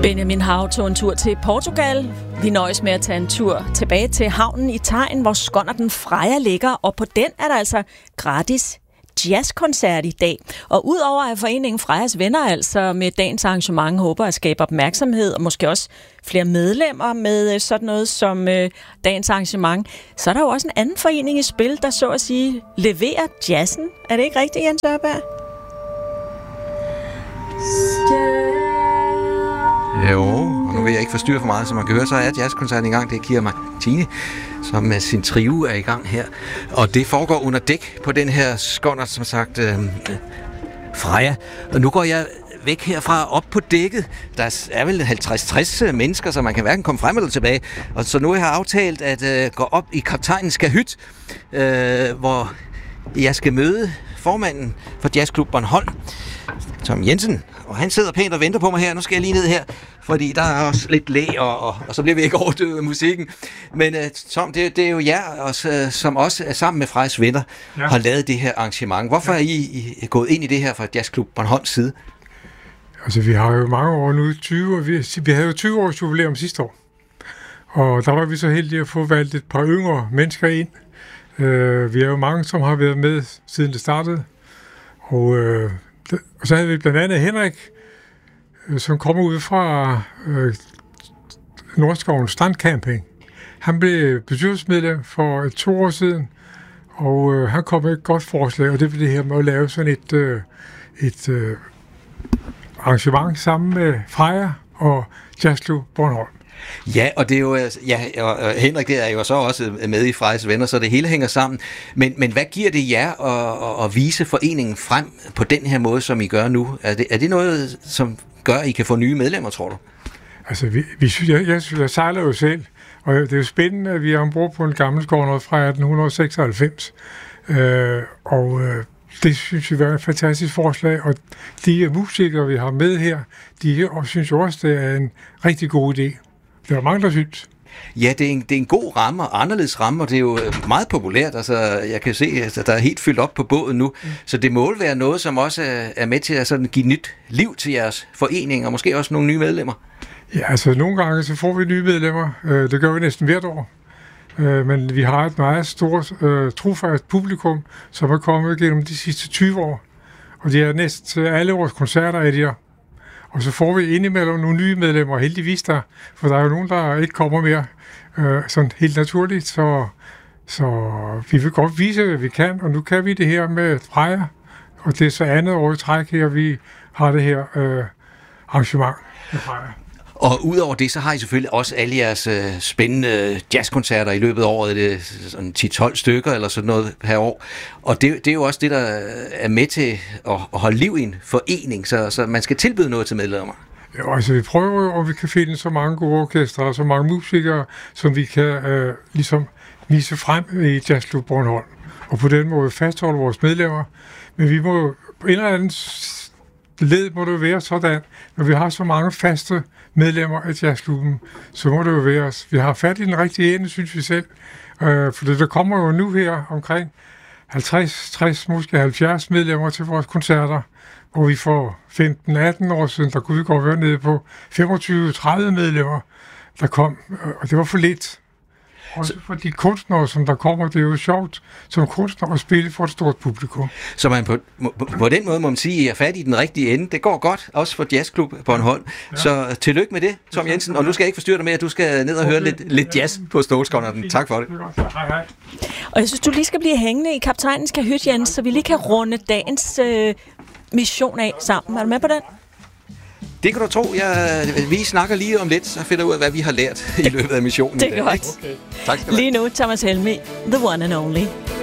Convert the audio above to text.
Benjamin Hav tog en tur til Portugal. Vi nøjes med at tage en tur tilbage til havnen i Tegn, hvor skonnerten Freja ligger, og på den er der altså gratis jazzkoncert i dag. Og udover at foreningen Frejas venner altså med dagens arrangement håber at skabe opmærksomhed, og måske også flere medlemmer med sådan noget som dagens arrangement, så er der jo også en anden forening i spil, der så at sige leverer jazzen. Er det ikke rigtigt, Jens Ørberg? Jo, og nu vil jeg ikke forstyrre for meget, som man kan høre, så er jazzkoncerten i gang. Det er Kira Martini, som med sin trio er i gang her. Og det foregår under dæk på den her skonnert, som sagt, Freja. Og nu går jeg væk herfra op på dækket. Der er vel 50-60 mennesker, så man kan hverken komme frem eller tilbage. Og så nu har jeg aftalt at gå op i kaptajnens kahyt, hvor jeg skal møde formanden for Jazzklub Bornholm, Tom Jensen. Og han sidder pænt og venter på mig her. Nu skal jeg lige ned her, fordi der er også lidt læ, og så bliver vi ikke overdøvet af musikken. Men Tom, det er jo jer, som også er sammen med Frejas venner, har lavet det her arrangement. Hvorfor er I gået ind i det her fra Jazzklub Bornholms side? Altså, vi har jo mange år nu, 20 år. Vi havde jo 20 års jubilæum sidste år. Og der var vi så heldige at få valgt et par yngre mennesker ind. Vi er jo mange, som har været med, siden det startede. Og så havde vi blandt andet Henrik, som kommer ud fra Nordskoven Strandcamping. Han blev bestyrelsesmedlem for 2 år siden, og han kom med et godt forslag, og det blev det her med at lave sådan et arrangement sammen med Freja og Jazzklub Bornholm. Ja, og det er jo, og Henrik er jo så også med i Frejas venner, så det hele hænger sammen. Men hvad giver det jer at vise foreningen frem på den her måde, som I gør nu? Er det noget, som gør, at I kan få nye medlemmer, tror du? Altså, jeg sejler jo selv, og det er jo spændende, at vi er ombord på en gammel skonnert fra 1896. Det synes vi var et fantastisk forslag, og de musikere, vi har med her, de synes jo også, det er en rigtig god idé. Det er mange, der synes. Ja, det er en god ramme, og anderledes ramme, og det er jo meget populært. Altså, jeg kan se, at der er helt fyldt op på båden nu. Så det må være noget, som også er med til at sådan give nyt liv til jeres forening, og måske også nogle nye medlemmer. Ja, altså nogle gange så får vi nye medlemmer. Det gør vi næsten hvert år. Men vi har et meget stort, trofast publikum, som er kommet gennem de sidste 20 år. Og det er næsten alle vores koncerter er der. Og så får vi indimellem nogle nye medlemmer, heldigvis der, for der er jo nogen, der ikke kommer mere sådan helt naturligt, så vi vil godt vise, hvad vi kan, og nu kan vi det her med Freja, og det er så andet år i træk her, vi har det her arrangement med Freja. Og udover det, så har I selvfølgelig også alle jeres spændende jazzkoncerter i løbet af året. Det er sådan 10-12 stykker eller sådan noget per år. Og det er jo også det, der er med til at holde liv i en forening, så man skal tilbyde noget til medlemmer. Ja, altså vi prøver jo, om vi kan finde så mange gode orkestre og så mange musikere, som vi kan ligesom vise frem i Jazzklub Bornholm. Og på den måde fastholde vores medlemmer. Men vi må på en eller anden led må det jo være sådan, når vi har så mange faste medlemmer af jazzklubben, så må det jo være os. Vi har fat i den rigtige ende, synes vi selv. For der kommer jo nu her omkring 50, 60, måske 70 medlemmer til vores koncerter, hvor vi for 15-18 år siden, der kunne vi godt være nede på 25-30 medlemmer, der kom, og det var for lidt. Også for de kunstnere, som der kommer, det er jo sjovt som kunstner at spille for et stort publikum. Så man på den måde må man sige, at I er fat i den rigtige ende. Det går godt, også for Jazzklub Bornholm. Ja. Så tillykke med det, Tom Jensen. Og nu skal jeg ikke forstyrre dig med, at du skal ned og høre lidt jazz på Stålskonnerten. Tak for det. Hej, hej. Og jeg synes, du lige skal blive hængende i kaptajnens kahyt, Jens, så vi lige kan runde dagens mission af sammen. Er du med på den? Det kan du tro. Vi snakker lige om lidt, så finder ud af, hvad vi har lært i løbet af missionen. Det er godt. Okay. Tak skal du have. Lige nu, Thomas Helmig, the one and only.